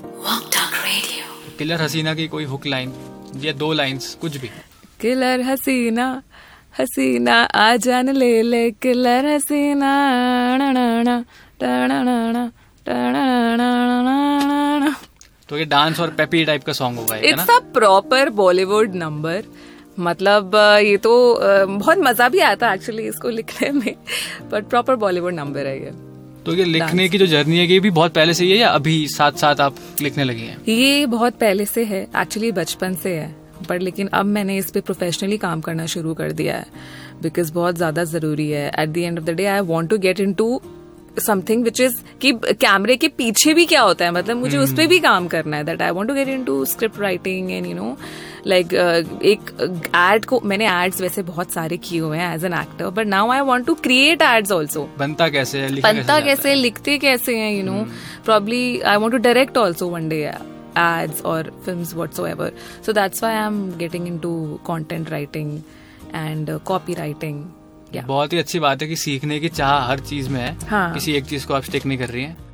Killer हसीना की कोई hook line या 2 लाइंस, कुछ भी। किलर हसीना हसीना आ जान ले ले, किलर हसीना तो ये डांस और पेपी टाइप का सॉन्ग होगा, it's a proper Bollywood number. मतलब ये तो बहुत मजा भी आता एक्चुअली इसको लिखने में, बट प्रॉपर बॉलीवुड नंबर है ये। तो ये लिखने की जो जर्नी है ये भी बहुत पहले से ही है या अभी साथ साथ आप लिखने लगी हैं? ये बहुत पहले से है एक्चुअली, बचपन से है, पर लेकिन अब मैंने इस पे प्रोफेशनली काम करना शुरू कर दिया है बिकॉज बहुत ज्यादा जरूरी है। At the end of the day I want to get into something which is कि कैमरे के पीछे भी क्या होता है, मतलब मुझे उस पर भी काम करना है। That I want to get into script writing and you know like एक एड को, मैंने एड्स वैसे बहुत सारे किए हुए हैं as an actor, but now I want to create ads also. बनता कैसे है, लिखते कैसे हैं, you know, probably I want to direct also one day ads or films whatsoever. So that's why I'm getting into content writing and copywriting. बहुत ही अच्छी बात है कि सीखने की चाह हर चीज में है। हाँ. किसी एक चीज को आप स्टिक नहीं कर रही हैं।